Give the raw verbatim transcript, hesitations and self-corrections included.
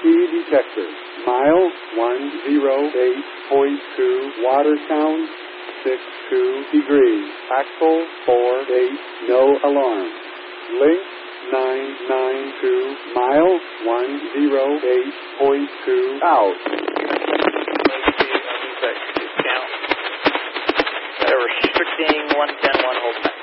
key detector. Mile one oh eight point two, water sound six two degrees. Axle four eight, no alarm. Link nine nine two, mile one oh eight point two, out. They're restricting one ten one, hold back.